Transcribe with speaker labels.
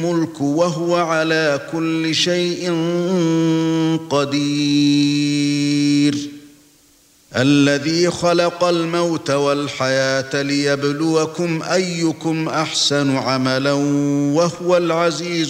Speaker 1: الملك وهو على كل شيء قدير الذي خلق الموت والحياة ليبلوكم أيكم أحسن عملا وهو العزيز